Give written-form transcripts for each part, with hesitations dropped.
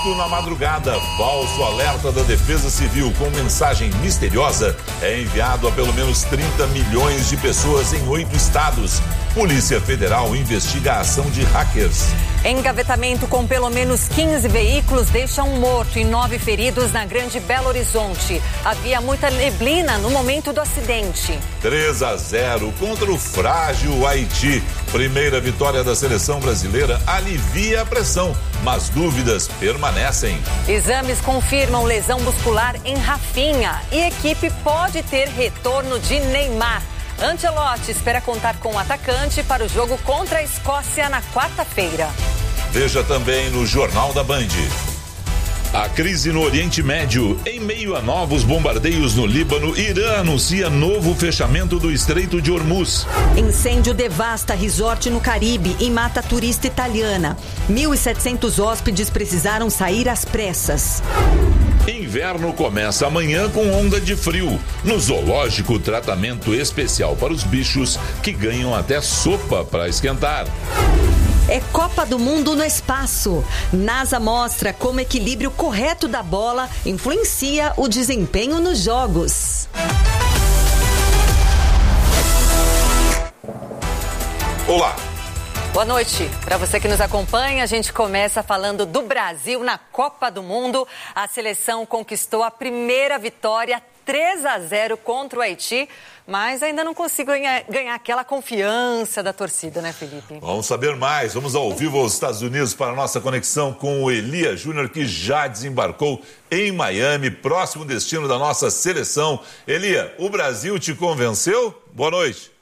susto na madrugada. Falso alerta da Defesa Civil com mensagem misteriosa é enviado a pelo menos 30 milhões de pessoas em 8 estados. Polícia Federal investiga a ação de hackers. Engavetamento com pelo menos 15 veículos deixa um morto e 9 feridos na Grande Belo Horizonte. Havia muita neblina no momento do acidente. 3-0 contra o frágil Haiti. Primeira vitória da seleção brasileira alivia a pressão, mas dúvidas permanecem. Exames confirmam lesão muscular em Rafinha e equipe pode ter retorno de Neymar. Ancelotti espera contar com o atacante para o jogo contra a Escócia na quarta-feira. Veja também no Jornal da Band. A crise no Oriente Médio. Em meio a novos bombardeios no Líbano, Irã anuncia novo fechamento do Estreito de Hormuz. Incêndio devasta resort no Caribe e mata turista italiana. 1.700 hóspedes precisaram sair às pressas. Inverno começa amanhã com onda de frio. No zoológico, tratamento especial para os bichos que ganham até sopa para esquentar. É Copa do Mundo no espaço. NASA mostra como o equilíbrio correto da bola influencia o desempenho nos jogos. Olá. Boa noite. Para você que nos acompanha, a gente começa falando do Brasil na Copa do Mundo. A seleção conquistou a primeira vitória 3-0 contra o Haiti, mas ainda não conseguiu ganhar aquela confiança da torcida, né, Felipe? Vamos saber mais. Vamos ao vivo aos Estados Unidos para a nossa conexão com o Elia Júnior, que já desembarcou em Miami, próximo destino da nossa seleção. Elia, o Brasil te convenceu? Boa noite.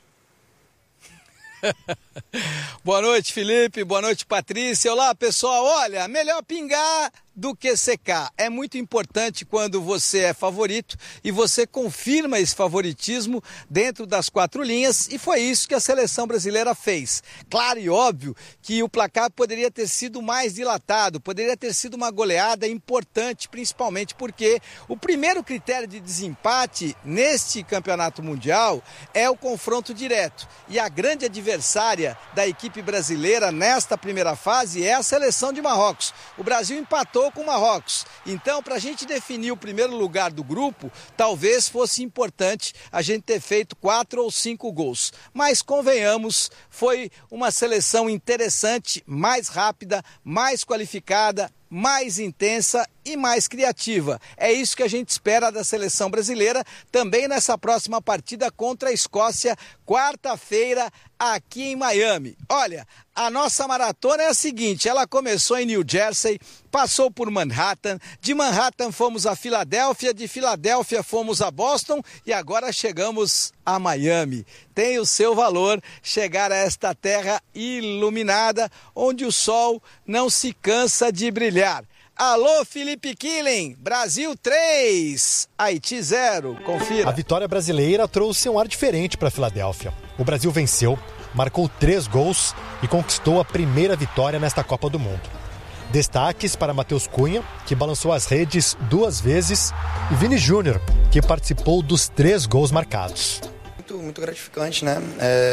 Boa noite, Felipe. Boa noite, Patrícia. Olá, pessoal. Olha, melhor pingar do que secar. É muito importante quando você é favorito e você confirma esse favoritismo dentro das 4 linhas, e foi isso que a seleção brasileira fez. Claro e óbvio que o placar poderia ter sido mais dilatado, poderia ter sido uma goleada importante, principalmente porque o primeiro critério de desempate neste campeonato mundial é o confronto direto, e a grande adversária da equipe brasileira nesta primeira fase é a seleção de Marrocos. O Brasil empatou com o Marrocos. Então, para a gente definir o primeiro lugar do grupo, talvez fosse importante a gente ter feito 4 ou 5 gols. Mas, convenhamos, foi uma seleção interessante, mais rápida, mais qualificada, mais intensa e mais criativa. É isso que a gente espera da seleção brasileira também nessa próxima partida contra a Escócia, quarta-feira, aqui em Miami. Olha, a nossa maratona é a seguinte: ela começou em New Jersey, passou por Manhattan, de Manhattan fomos a Filadélfia, de Filadélfia fomos a Boston e agora chegamos a Miami. Tem o seu valor chegar a esta terra iluminada, onde o sol não se cansa de brilhar. Alô, Felipe Killing, Brasil 3, Haiti 0, confira. A vitória brasileira trouxe um ar diferente para a Filadélfia. O Brasil venceu, marcou 3 gols e conquistou a primeira vitória nesta Copa do Mundo. Destaques para Matheus Cunha, que balançou as redes 2 vezes, e Vini Júnior, que participou dos 3 gols marcados. Muito gratificante, né?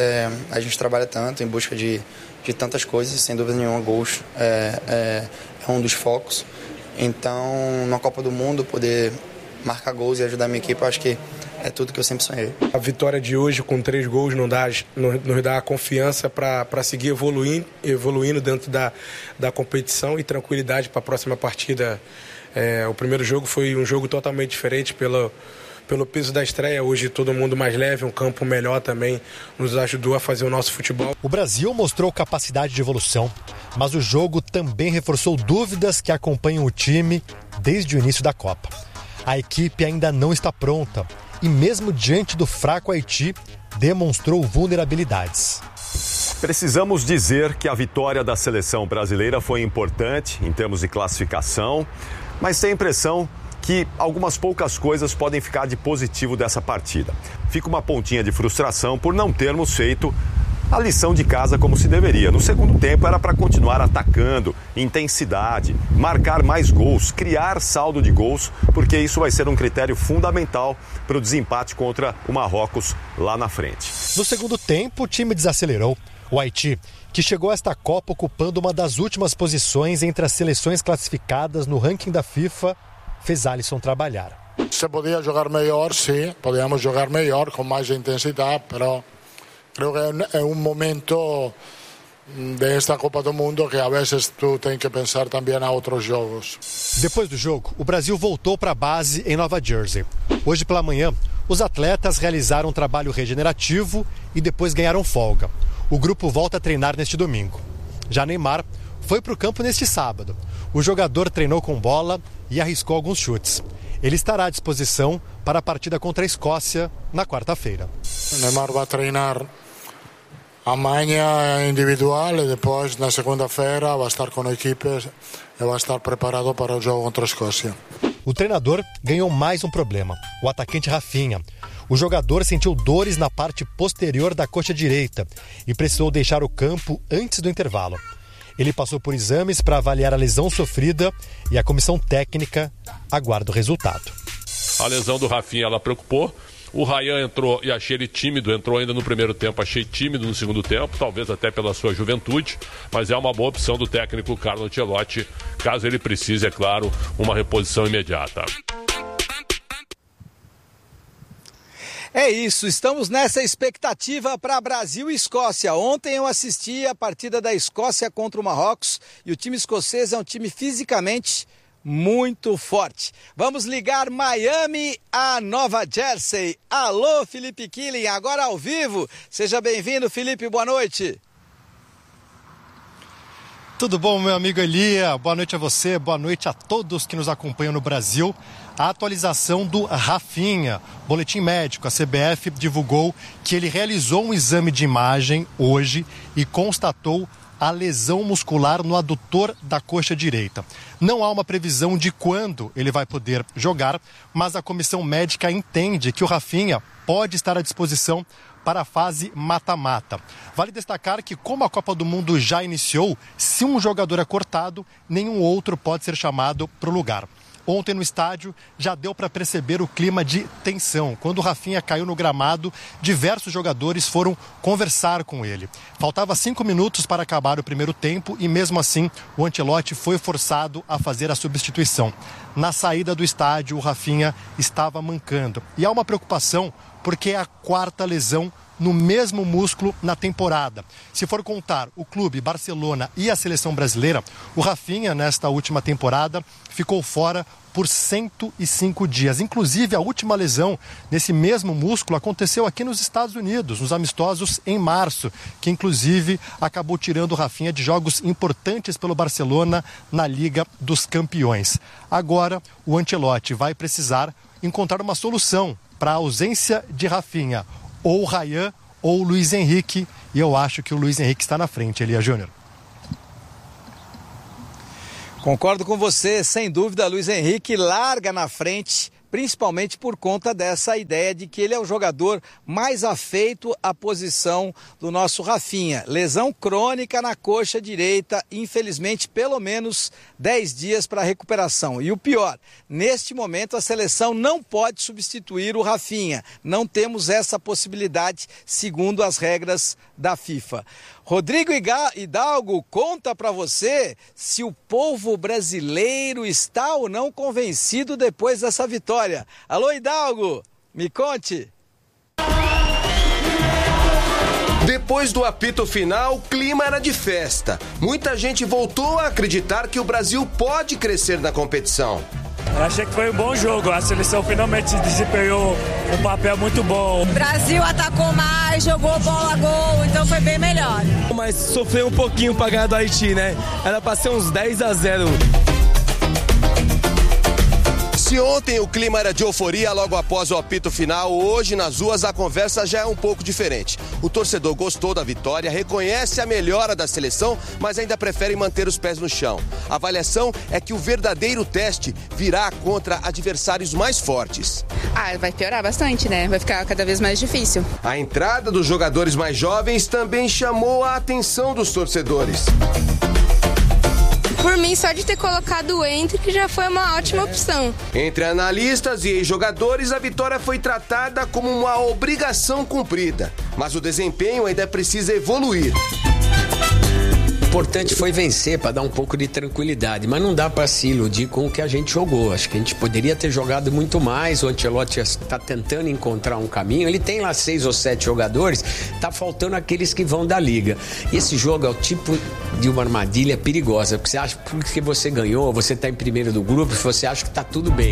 A gente trabalha tanto em busca de tantas coisas, sem dúvida nenhuma, gols é um dos focos. Então, na Copa do Mundo, poder marcar gols e ajudar a minha equipe, eu acho que é tudo que eu sempre sonhei. A vitória de hoje com 3 gols nos dá confiança para seguir evoluindo dentro da competição e tranquilidade para a próxima partida. O primeiro jogo foi um jogo totalmente diferente pelo peso da estreia. Hoje todo mundo mais leve, um campo melhor também nos ajudou a fazer o nosso futebol. O Brasil mostrou capacidade de evolução, mas o jogo também reforçou dúvidas que acompanham o time desde o início da Copa. A equipe ainda não está pronta e mesmo diante do fraco Haiti, demonstrou vulnerabilidades. Precisamos dizer que a vitória da seleção brasileira foi importante em termos de classificação, mas tem a impressão que algumas poucas coisas podem ficar de positivo dessa partida. Fica uma pontinha de frustração por não termos feito a lição de casa como se deveria. No segundo tempo era para continuar atacando, intensidade, marcar mais gols, criar saldo de gols, porque isso vai ser um critério fundamental para o desempate contra o Marrocos lá na frente. No segundo tempo, o time desacelerou. O Haiti, que chegou a esta Copa ocupando uma das últimas posições entre as seleções classificadas no ranking da FIFA, fez Alisson trabalhar. Se podia jogar melhor, sim, podíamos jogar melhor, com mais intensidade, mas creo que é um momento desta Copa do Mundo que a vezes tu tem que pensar também a outros jogos. Depois do jogo, o Brasil voltou para a base em Nova Jersey. Hoje pela manhã, os atletas realizaram um trabalho regenerativo e depois ganharam folga. O grupo volta a treinar neste domingo. Já Neymar foi para o campo neste sábado. O jogador treinou com bola e arriscou alguns chutes. Ele estará à disposição para a partida contra a Escócia na quarta-feira. Neymar vai treinar amanhã individual e depois na segunda-feira vai estar com a equipe e vai estar preparado para o jogo contra a Escócia. O treinador ganhou mais um problema, o atacante Rafinha. O jogador sentiu dores na parte posterior da coxa direita e precisou deixar o campo antes do intervalo. Ele passou por exames para avaliar a lesão sofrida e a comissão técnica aguarda o resultado. A lesão do Rafinha, ela preocupou. O Ryan entrou e achei ele tímido, entrou ainda no primeiro tempo, achei tímido no segundo tempo, talvez até pela sua juventude, mas é uma boa opção do técnico Carlo Ancelotti, caso ele precise, é claro, uma reposição imediata. É isso, estamos nessa expectativa para Brasil e Escócia. Ontem eu assisti a partida da Escócia contra o Marrocos e o time escocês é um time fisicamente muito forte. Vamos ligar Miami a Nova Jersey. Alô, Felipe Killing, agora ao vivo. Seja bem-vindo, Felipe, boa noite. Tudo bom, meu amigo Elia? Boa noite a você, boa noite a todos que nos acompanham no Brasil. A atualização do Rafinha, boletim médico, a CBF divulgou que ele realizou um exame de imagem hoje e constatou a lesão muscular no adutor da coxa direita. Não há uma previsão de quando ele vai poder jogar, mas a comissão médica entende que o Rafinha pode estar à disposição para a fase mata-mata. Vale destacar que, como a Copa do Mundo já iniciou, se um jogador é cortado, nenhum outro pode ser chamado para o lugar. Ontem no estádio já deu para perceber o clima de tensão. Quando o Rafinha caiu no gramado, diversos jogadores foram conversar com ele. Faltava 5 minutos para acabar o primeiro tempo e mesmo assim o Ancelotti foi forçado a fazer a substituição. Na saída do estádio o Rafinha estava mancando. E há uma preocupação porque é a 4ª lesão no mesmo músculo na temporada. Se for contar o clube, Barcelona e a seleção brasileira, o Rafinha, nesta última temporada, ficou fora por 105 dias. Inclusive, a última lesão nesse mesmo músculo aconteceu aqui nos Estados Unidos, nos amistosos em março, que inclusive acabou tirando o Rafinha de jogos importantes pelo Barcelona na Liga dos Campeões. Agora, o Ancelotti vai precisar encontrar uma solução para a ausência de Rafinha, ou o Ryan ou o Luiz Henrique, e eu acho que o Luiz Henrique está na frente, Elia Júnior. Concordo com você, sem dúvida, Luiz Henrique larga na frente, principalmente por conta dessa ideia de que ele é o jogador mais afeito à posição do nosso Rafinha. Lesão crônica na coxa direita, infelizmente pelo menos 10 dias para recuperação. E o pior, neste momento a seleção não pode substituir o Rafinha. Não temos essa possibilidade segundo as regras da FIFA. Rodrigo Hidalgo conta para você se o povo brasileiro está ou não convencido depois dessa vitória. Alô, Hidalgo, me conte. Depois do apito final, o clima era de festa. Muita gente voltou a acreditar que o Brasil pode crescer na competição. Eu achei que foi um bom jogo, a seleção finalmente desempenhou um papel muito bom. O Brasil atacou mais, jogou bola a gol, então foi bem melhor. Mas sofreu um pouquinho pra ganhar do Haiti, né? Era pra ser uns 10-0. Se ontem o clima era de euforia logo após o apito final, hoje nas ruas a conversa já é um pouco diferente. O torcedor gostou da vitória, reconhece a melhora da seleção, mas ainda prefere manter os pés no chão. A avaliação é que o verdadeiro teste virá contra adversários mais fortes. Vai piorar bastante, né? Vai ficar cada vez mais difícil. A entrada dos jogadores mais jovens também chamou a atenção dos torcedores. Por mim, só de ter colocado o Endrick já foi uma ótima opção. Entre analistas e ex-jogadores, a vitória foi tratada como uma obrigação cumprida. Mas o desempenho ainda precisa evoluir. O importante foi vencer para dar um pouco de tranquilidade, mas não dá para se iludir com o que a gente jogou. Acho que a gente poderia ter jogado muito mais. O Ancelotti está tentando encontrar um caminho. Ele tem lá 6 ou 7 jogadores, tá faltando aqueles que vão da liga. E esse jogo é o tipo de uma armadilha perigosa, porque você acha que porque você ganhou, você está em primeiro do grupo, você acha que está tudo bem.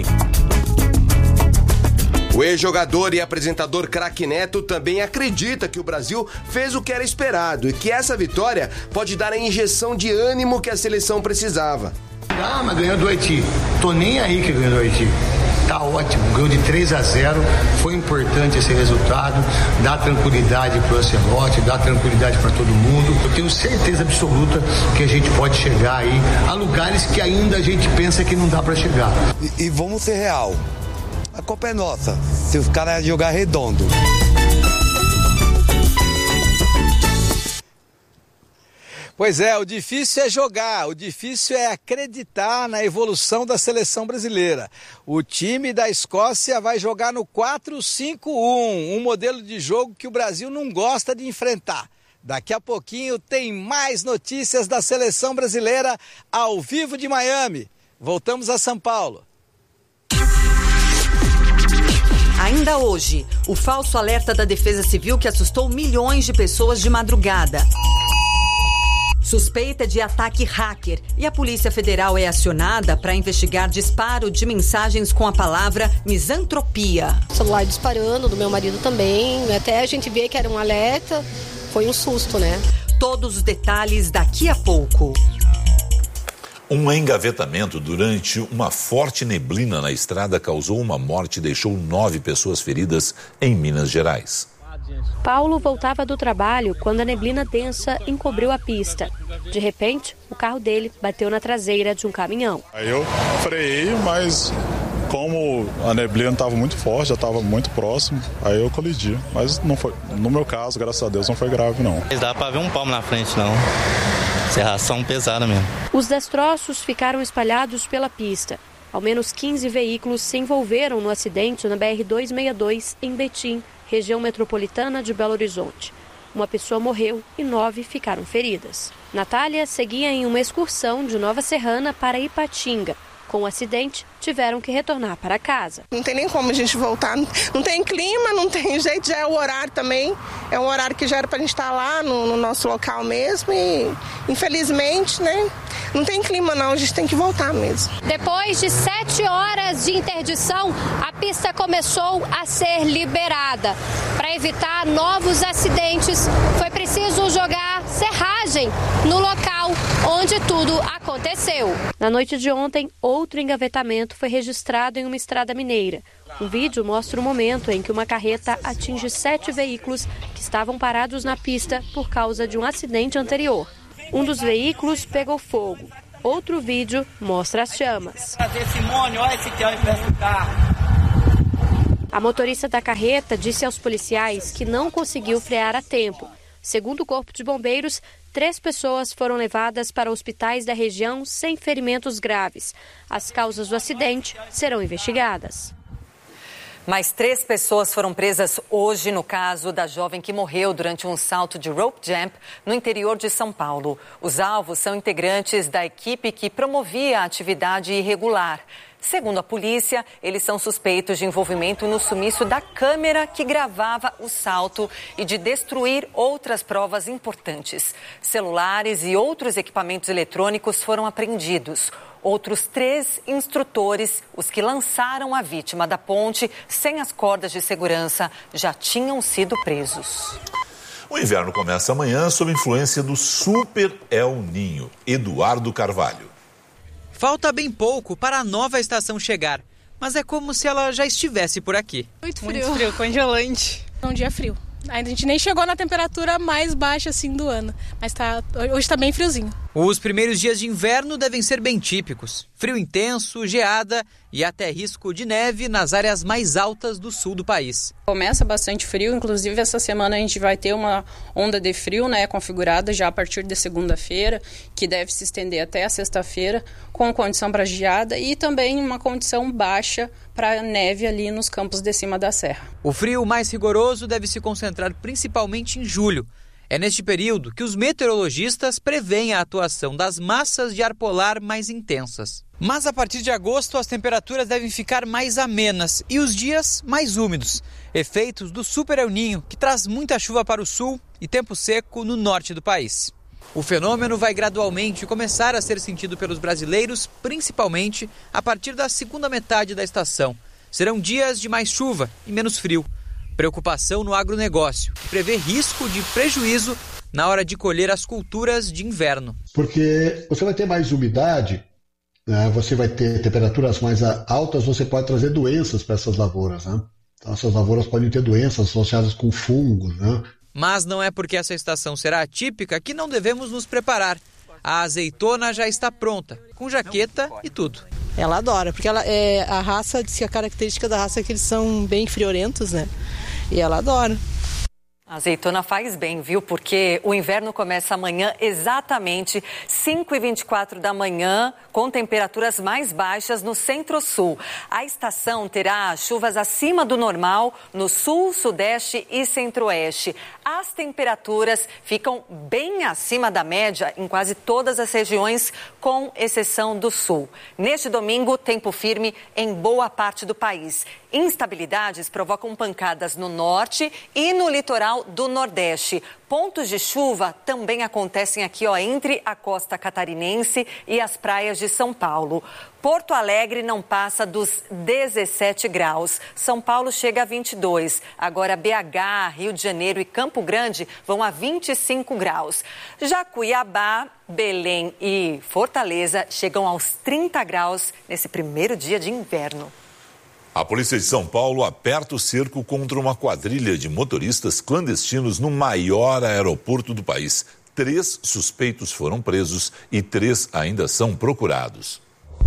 O ex-jogador e apresentador Craque Neto também acredita que o Brasil fez o que era esperado e que essa vitória pode dar a injeção de ânimo que a seleção precisava. Ah, mas ganhou do Haiti. Tô nem aí que ganhou do Haiti. Tá ótimo, ganhou de 3-0, foi importante esse resultado, dá tranquilidade pro Ancelotti, dá tranquilidade para todo mundo. Eu tenho certeza absoluta que a gente pode chegar aí a lugares que ainda a gente pensa que não dá para chegar. E vamos ser real. A Copa é nossa, se os caras jogar redondo. Pois é, o difícil é jogar, o difícil é acreditar na evolução da seleção brasileira. O time da Escócia vai jogar no 4-5-1, um modelo de jogo que o Brasil não gosta de enfrentar. Daqui a pouquinho tem mais notícias da seleção brasileira ao vivo de Miami. Voltamos a São Paulo. Ainda hoje, o falso alerta da Defesa Civil que assustou milhões de pessoas de madrugada. Suspeita de ataque hacker e a Polícia Federal é acionada para investigar disparo de mensagens com a palavra misantropia. O celular disparando, do meu marido também, até a gente vê que era um alerta, foi um susto, né? Todos os detalhes daqui a pouco. Um engavetamento durante uma forte neblina na estrada causou uma morte e deixou 9 pessoas feridas em Minas Gerais. Paulo voltava do trabalho quando a neblina densa encobriu a pista. De repente, o carro dele bateu na traseira de um caminhão. Aí eu freiei, mas como a neblina estava muito forte, já estava muito próximo, aí eu colidi. Mas não foi, no meu caso, graças a Deus, não foi grave não. Não dá para ver um palmo na frente não. Serração pesada mesmo. Os destroços ficaram espalhados pela pista. Ao menos 15 veículos se envolveram no acidente na BR-262 em Betim, região metropolitana de Belo Horizonte. Uma pessoa morreu e 9 ficaram feridas. Natália seguia em uma excursão de Nova Serrana para Ipatinga. Com o acidente, tiveram que retornar para casa. Não tem nem como a gente voltar, não tem clima, não tem jeito, já é o horário também. É um horário que já era para a gente estar lá no nosso local mesmo e, infelizmente, né, não tem clima não, a gente tem que voltar mesmo. Depois de 7 horas de interdição, a pista começou a ser liberada. Para evitar novos acidentes, foi preciso jogar serragem no local onde tudo aconteceu. Na noite de ontem, outro engavetamento foi registrado em uma estrada mineira. Um vídeo mostra o momento em que uma carreta atinge 7 veículos que estavam parados na pista por causa de um acidente anterior. Um dos veículos pegou fogo. Outro vídeo mostra as chamas. A motorista da carreta disse aos policiais que não conseguiu frear a tempo. Segundo o Corpo de Bombeiros, 3 pessoas foram levadas para hospitais da região sem ferimentos graves. As causas do acidente serão investigadas. Mais 3 pessoas foram presas hoje no caso da jovem que morreu durante um salto de rope jump no interior de São Paulo. Os alvos são integrantes da equipe que promovia a atividade irregular. Segundo a polícia, eles são suspeitos de envolvimento no sumiço da câmera que gravava o salto e de destruir outras provas importantes. Celulares e outros equipamentos eletrônicos foram apreendidos. Outros 3 instrutores, os que lançaram a vítima da ponte sem as cordas de segurança, já tinham sido presos. O inverno começa amanhã sob influência do Super El Niño. Eduardo Carvalho. Falta bem pouco para a nova estação chegar, mas é como se ela já estivesse por aqui. Muito frio, congelante. É um dia frio. Ainda a gente nem chegou na temperatura mais baixa assim do ano, mas hoje está bem friozinho. Os primeiros dias de inverno devem ser bem típicos. Frio intenso, geada e até risco de neve nas áreas mais altas do sul do país. Começa bastante frio, inclusive essa semana a gente vai ter uma onda de frio, configurada já a partir de segunda-feira, que deve se estender até a sexta-feira, com condição para geada e também uma condição baixa para neve ali nos campos de cima da serra. O frio mais rigoroso deve se concentrar principalmente em julho. É neste período que os meteorologistas preveem a atuação das massas de ar polar mais intensas. Mas a partir de agosto as temperaturas devem ficar mais amenas e os dias mais úmidos. Efeitos do Super El Niño, que traz muita chuva para o sul e tempo seco no norte do país. O fenômeno vai gradualmente começar a ser sentido pelos brasileiros, principalmente a partir da segunda metade da estação. Serão dias de mais chuva e menos frio. Preocupação no agronegócio, que prevê risco de prejuízo na hora de colher as culturas de inverno. Porque você vai ter mais umidade, você vai ter temperaturas mais altas, você pode trazer doenças para essas lavouras. Então, essas lavouras podem ter doenças associadas com fungos. Mas não é porque essa estação será atípica que não devemos nos preparar. A azeitona já está pronta, com jaqueta e tudo. Ela adora, porque a raça, diz que a característica da raça é que eles são bem friorentos, E ela adora. A azeitona faz bem, viu? Porque o inverno começa amanhã exatamente 5h24 da manhã, com temperaturas mais baixas no centro-sul. A estação terá chuvas acima do normal no sul, sudeste e centro-oeste. As temperaturas ficam bem acima da média em quase todas as regiões, com exceção do sul. Neste domingo, tempo firme em boa parte do país. Instabilidades provocam pancadas no norte e no litoral do Nordeste. Pontos de chuva também acontecem aqui, entre a costa catarinense e as praias de São Paulo. Porto Alegre não passa dos 17 graus. São Paulo chega a 22. Agora BH, Rio de Janeiro e Campo Grande vão a 25 graus. Já Cuiabá, Belém e Fortaleza chegam aos 30 graus nesse primeiro dia de inverno. A polícia de São Paulo aperta o cerco contra uma quadrilha de motoristas clandestinos no maior aeroporto do país. 3 suspeitos foram presos e 3 ainda são procurados.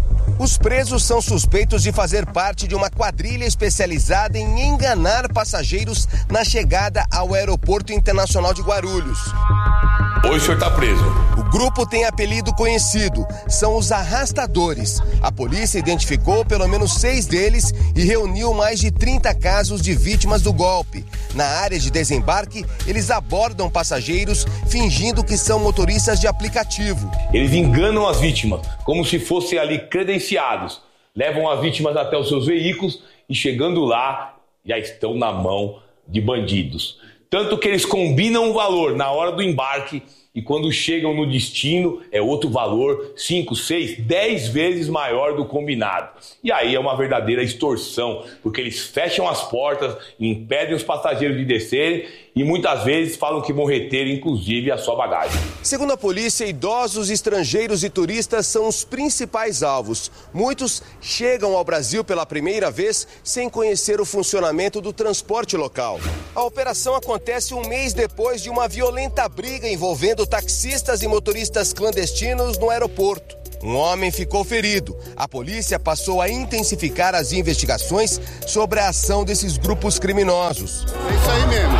Os presos são suspeitos de fazer parte de uma quadrilha especializada em enganar passageiros na chegada ao Aeroporto Internacional de Guarulhos. Hoje o senhor está preso. O grupo tem apelido conhecido, são os arrastadores. A polícia identificou pelo menos 6 deles e reuniu mais de 30 casos de vítimas do golpe. Na área de desembarque, eles abordam passageiros fingindo que são motoristas de aplicativo. Eles enganam as vítimas, como se fossem ali credenciados. Levam as vítimas até os seus veículos e chegando lá, já estão na mão de bandidos. Tanto que eles combinam o valor na hora do embarque e quando chegam no destino é outro valor, 5, 6, 10 vezes maior do combinado. E aí é uma verdadeira extorsão, porque eles fecham as portas, impedem os passageiros de descerem e muitas vezes falam que vão reter inclusive a sua bagagem. Segundo a polícia, idosos, estrangeiros e turistas são os principais alvos. Muitos chegam ao Brasil pela primeira vez sem conhecer o funcionamento do transporte local. A operação acontece um mês depois de uma violenta briga envolvendo taxistas e motoristas clandestinos no aeroporto. Um homem ficou ferido. A polícia passou a intensificar as investigações sobre a ação desses grupos criminosos. É isso aí mesmo.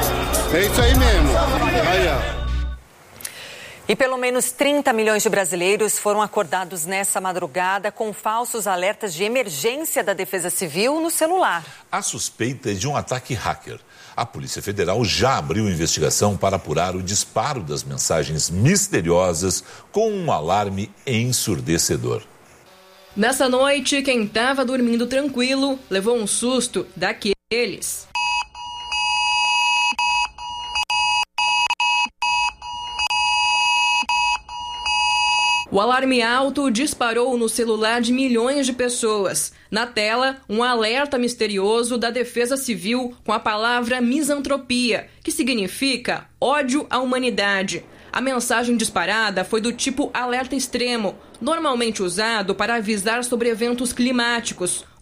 É isso aí mesmo. Aí, ó. E pelo menos 30 milhões de brasileiros foram acordados nessa madrugada com falsos alertas de emergência da Defesa Civil no celular. A suspeita é de um ataque hacker. A Polícia Federal já abriu investigação para apurar o disparo das mensagens misteriosas com um alarme ensurdecedor. Nessa noite, quem estava dormindo tranquilo levou um susto daqueles. O alarme alto disparou no celular de milhões de pessoas. Na tela, um alerta misterioso da Defesa Civil com a palavra misantropia, que significa ódio à humanidade. A mensagem disparada foi do tipo alerta extremo, normalmente usado para avisar sobre eventos climáticos,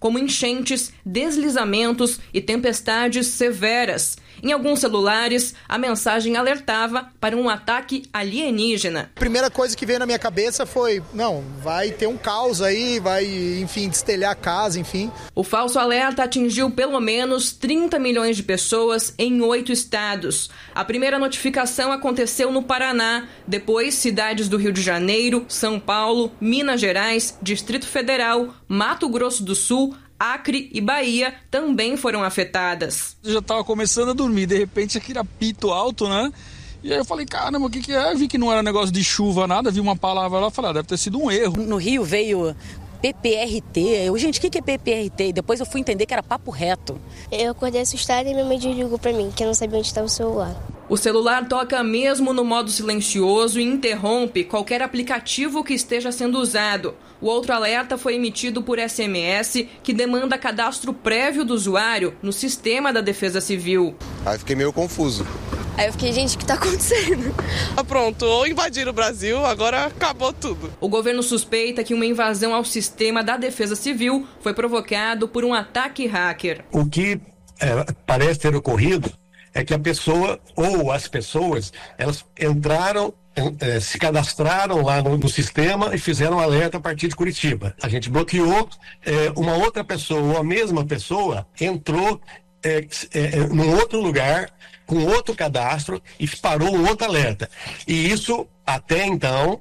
como enchentes, deslizamentos e tempestades severas. Em alguns celulares, a mensagem alertava para um ataque alienígena. A primeira coisa que veio na minha cabeça foi, não, vai ter um caos aí, vai, enfim, destelhar a casa, enfim. O falso alerta atingiu pelo menos 30 milhões de pessoas em 8 estados. A primeira notificação aconteceu no Paraná, depois cidades do Rio de Janeiro, São Paulo, Minas Gerais, Distrito Federal, Mato Grosso do Sul, Acre e Bahia também foram afetadas. Eu já estava começando a dormir, de repente aquele apito alto, né? E aí eu falei, caramba, o que é? Eu vi que não era negócio de chuva, nada, vi uma palavra lá, falei, deve ter sido um erro. No Rio veio PPRT, gente, o que é PPRT? E depois eu fui entender que era papo reto. Eu acordei assustada e minha mãe desligou pra mim, que eu não sabia onde estava o celular. O celular toca mesmo no modo silencioso e interrompe qualquer aplicativo que esteja sendo usado. O outro alerta foi emitido por SMS, que demanda cadastro prévio do usuário no sistema da Defesa Civil. Aí fiquei meio confuso. Aí eu fiquei, gente, o que tá acontecendo? Pronto, ou invadiram o Brasil, agora acabou tudo. O governo suspeita que uma invasão ao sistema da Defesa Civil foi provocado por um ataque hacker. O que parece ter ocorrido é que a pessoa ou as pessoas, elas entraram, se cadastraram lá no sistema e fizeram um alerta a partir de Curitiba. A gente bloqueou, uma outra pessoa ou a mesma pessoa entrou num outro lugar, com outro cadastro e disparou um outro alerta. E isso, até então,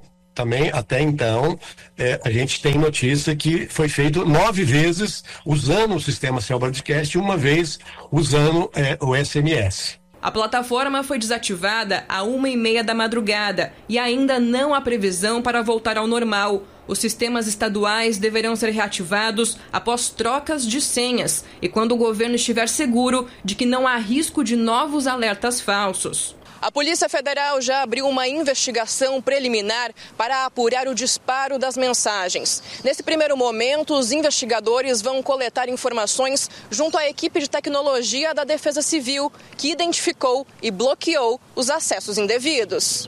a gente tem notícia que foi feito 9 vezes usando o sistema Cell Broadcast e uma vez usando o SMS. A plataforma foi desativada às 1h30 da madrugada e ainda não há previsão para voltar ao normal. Os sistemas estaduais deverão ser reativados após trocas de senhas e quando o governo estiver seguro de que não há risco de novos alertas falsos. A Polícia Federal já abriu uma investigação preliminar para apurar o disparo das mensagens. Nesse primeiro momento, os investigadores vão coletar informações junto à equipe de tecnologia da Defesa Civil, que identificou e bloqueou os acessos indevidos.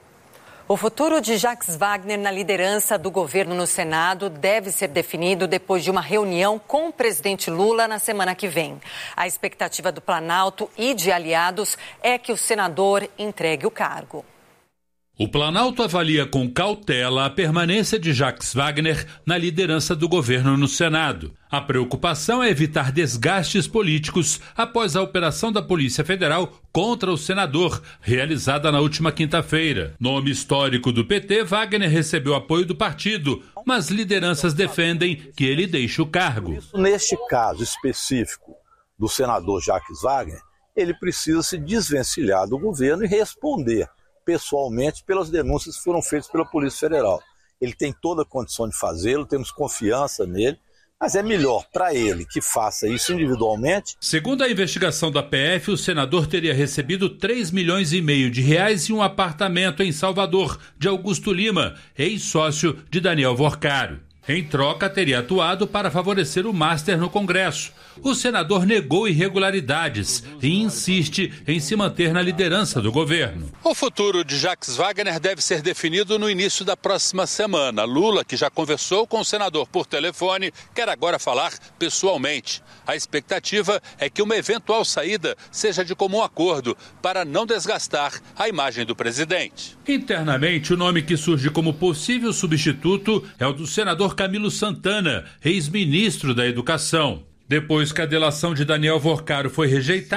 O futuro de Jacques Wagner na liderança do governo no Senado deve ser definido depois de uma reunião com o presidente Lula na semana que vem. A expectativa do Planalto e de aliados é que o senador entregue o cargo. O Planalto avalia com cautela a permanência de Jacques Wagner na liderança do governo no Senado. A preocupação é evitar desgastes políticos após a operação da Polícia Federal contra o senador, realizada na última quinta-feira. Nome histórico do PT, Wagner recebeu apoio do partido, mas lideranças defendem que ele deixe o cargo. Neste caso específico do senador Jacques Wagner, ele precisa se desvencilhar do governo e responder pessoalmente pelas denúncias que foram feitas pela Polícia Federal. Ele tem toda a condição de fazê-lo, temos confiança nele, mas é melhor para ele que faça isso individualmente. Segundo a investigação da PF, o senador teria recebido 3,5 milhões de reais e um apartamento em Salvador, de Augusto Lima, ex-sócio de Daniel Vorcaro. Em troca, teria atuado para favorecer o Master no Congresso. O senador negou irregularidades e insiste em se manter na liderança do governo. O futuro de Jacques Wagner deve ser definido no início da próxima semana. Lula, que já conversou com o senador por telefone, quer agora falar pessoalmente. A expectativa é que uma eventual saída seja de comum acordo para não desgastar a imagem do presidente. Internamente, o nome que surge como possível substituto é o do senador Camilo Santana, ex-ministro da Educação. Depois que a delação de Daniel Vorcaro foi rejeitada,